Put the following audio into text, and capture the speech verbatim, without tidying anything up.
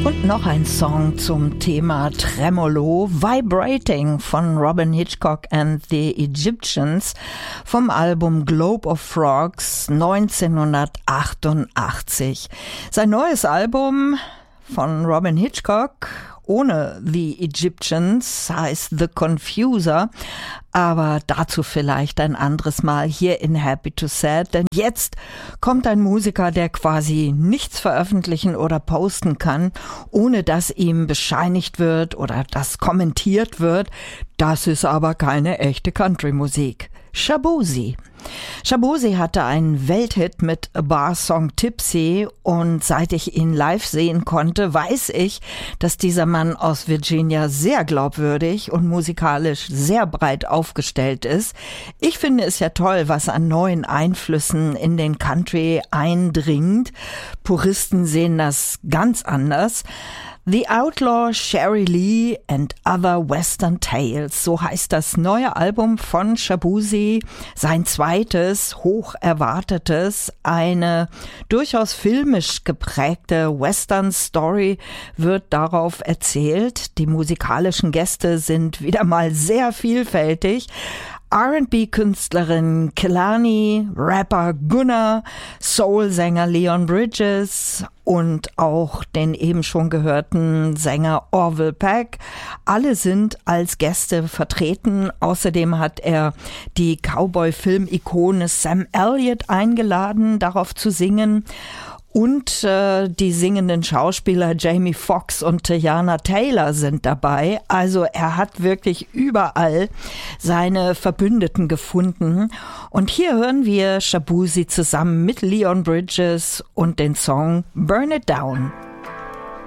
Und noch ein Song zum Thema Tremolo, Vibrating von Robin Hitchcock and the Egyptians vom Album Globe of Frogs neunzehnhundertachtundachtzig. Sein neues Album von Robin Hitchcock ohne The Egyptians heißt The Confuser, aber dazu vielleicht ein anderes Mal hier in Happy to Sad, denn jetzt kommt ein Musiker, der quasi nichts veröffentlichen oder posten kann, ohne dass ihm bescheinigt wird oder das kommentiert wird. Das ist aber keine echte Country-Musik. Shaboozey. Shaboozey hatte einen Welthit mit A Bar Song Tipsy und seit ich ihn live sehen konnte, weiß ich, dass dieser Mann aus Virginia sehr glaubwürdig und musikalisch sehr breit aufgestellt ist. Ich finde es ja toll, was an neuen Einflüssen in den Country eindringt. Puristen sehen das ganz anders. The Outlaw, Sherry Lee and Other Western Tales, so heißt das neue Album von Shaboozey, sein zweites, hoch erwartetes, eine durchaus filmisch geprägte Western-Story wird darauf erzählt. Die musikalischen Gäste sind wieder mal sehr vielfältig. R and B-Künstlerin Kehlani, Rapper Gunna, Soul-Sänger Leon Bridges und auch den eben schon gehörten Sänger Orville Peck. Alle sind als Gäste vertreten. Außerdem hat er die Cowboy-Film-Ikone Sam Elliott eingeladen, darauf zu singen. Und äh, die singenden Schauspieler Jamie Foxx und Teyana Taylor sind dabei. Also er hat wirklich überall seine Verbündeten gefunden. Und hier hören wir Shaboozey zusammen mit Leon Bridges und den Song Burn It Down.